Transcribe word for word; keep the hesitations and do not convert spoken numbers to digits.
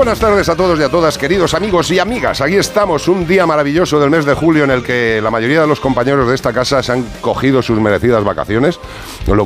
buenas tardes a todos y a todas, queridos amigos y amigas. Aquí estamos, un día maravilloso del mes de julio en el que la mayoría de los compañeros de esta casa se han cogido sus merecidas vacaciones, lo